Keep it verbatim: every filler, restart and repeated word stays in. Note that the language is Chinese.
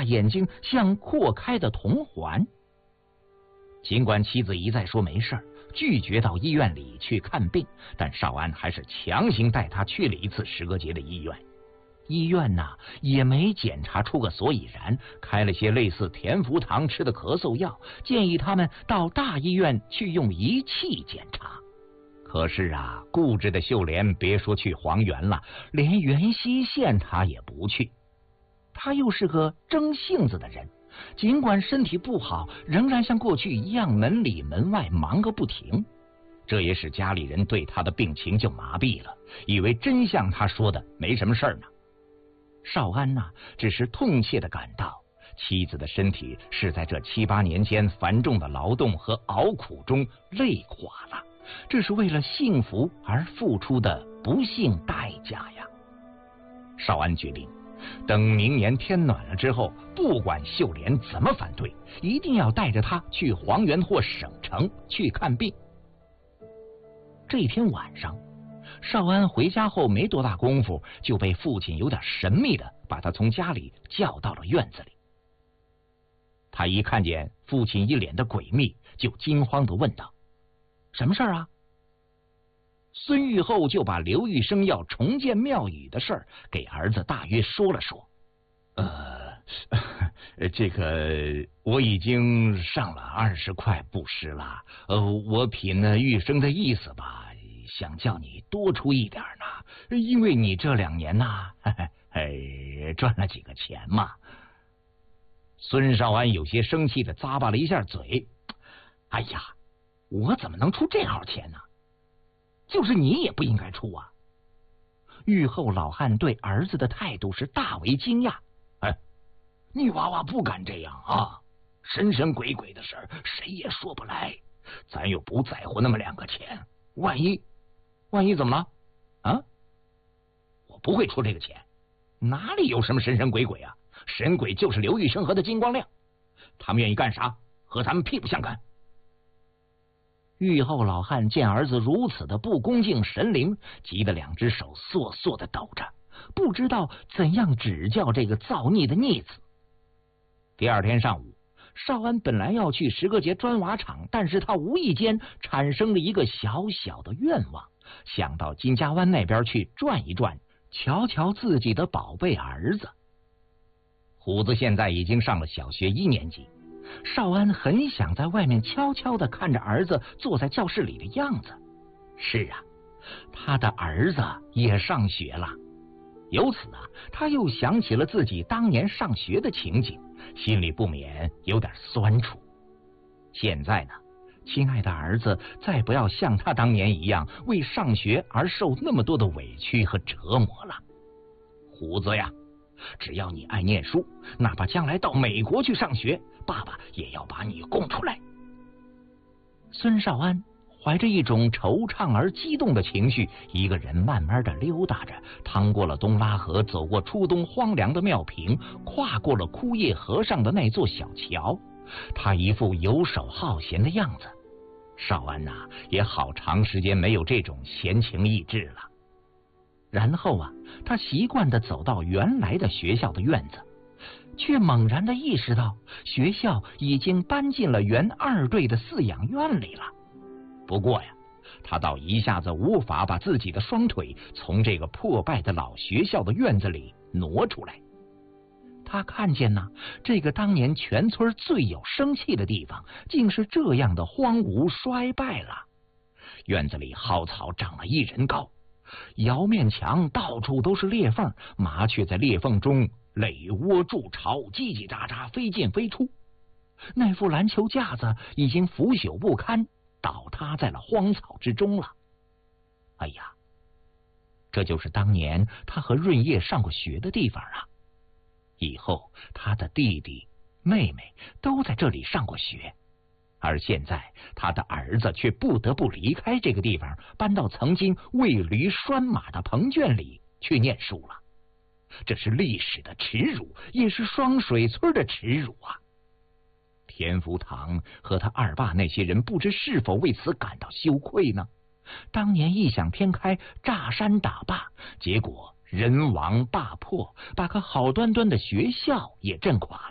大眼睛像扩开的铜环。尽管妻子一再说没事儿，拒绝到医院里去看病，但少安还是强行带他去了一次石阁节的医院。医院呐也没检查出个所以然，开了些类似田福堂吃的咳嗽药，建议他们到大医院去用仪器检查。可是啊，固执的秀莲别说去黄原了，连元溪县他也不去。他又是个争性子的人，尽管身体不好，仍然像过去一样门里门外忙个不停。这也使家里人对他的病情就麻痹了，以为真像他说的没什么事儿呢。少安呐、啊，只是痛切的感到妻子的身体是在这七八年间繁重的劳动和熬苦中累垮了，这是为了幸福而付出的不幸代价呀。少安决定，等明年天暖了之后，不管秀莲怎么反对，一定要带着她去黄原或省城去看病。这一天晚上，少安回家后没多大功夫，就被父亲有点神秘的把他从家里叫到了院子里。他一看见父亲一脸的诡秘，就惊慌的问道：“什么事儿啊？”孙玉厚就把刘玉生要重建庙宇的事儿给儿子大约说了说。呃，这个我已经上了二十块布施了，呃，我品呢玉生的意思吧，想叫你多出一点呢，因为你这两年呐，哎，赚了几个钱嘛。孙少安有些生气的咂巴了一下嘴，哎呀，我怎么能出这号钱呢？就是你也不应该出啊！玉厚老汉对儿子的态度是大为惊讶。哎，你娃娃不敢这样啊！神神鬼鬼的事儿谁也说不来，咱又不在乎那么两个钱，万一万一怎么了啊？我不会出这个钱，哪里有什么神神鬼鬼啊？神鬼就是刘玉生和的金光亮，他们愿意干啥和咱们屁不相干。玉厚老汉见儿子如此的不恭敬神灵，急得两只手瑟瑟的抖着，不知道怎样指教这个造孽的逆子。第二天上午，少安本来要去石阁节砖瓦厂，但是他无意间产生了一个小小的愿望，想到金家湾那边去转一转，瞧瞧自己的宝贝儿子。虎子现在已经上了小学一年级，少安很想在外面悄悄地看着儿子坐在教室里的样子。是啊，他的儿子也上学了。由此啊，他又想起了自己当年上学的情景，心里不免有点酸楚。现在呢，亲爱的儿子，再不要像他当年一样为上学而受那么多的委屈和折磨了。虎子呀，只要你爱念书，哪怕将来到美国去上学，爸爸也要把你供出来。孙少安怀着一种惆怅而激动的情绪，一个人慢慢的溜达着，趟过了东拉河，走过初冬荒凉的庙坪，跨过了枯叶河上的那座小桥。他一副游手好闲的样子。少安呐、啊，也好长时间没有这种闲情逸致了。然后啊，他习惯地走到原来的学校的院子，却猛然地意识到学校已经搬进了原二队的饲养院里了。不过呀，他倒一下子无法把自己的双腿从这个破败的老学校的院子里挪出来。他看见呢，这个当年全村最有生气的地方，竟是这样的荒芜衰败了。院子里蒿草长了一人高，窑面墙到处都是裂缝，麻雀在裂缝中垒窝筑巢，叽叽喳喳飞进飞出。那副篮球架子已经腐朽不堪，倒塌在了荒草之中了。哎呀，这就是当年他和润叶上过学的地方啊！以后他的弟弟妹妹都在这里上过学，而现在他的儿子却不得不离开这个地方，搬到曾经喂驴拴马的棚圈里去念书了。这是历史的耻辱，也是双水村的耻辱啊！田福堂和他二爸那些人不知是否为此感到羞愧呢？当年异想天开，炸山打坝，结果人亡坝破，把个好端端的学校也震垮了。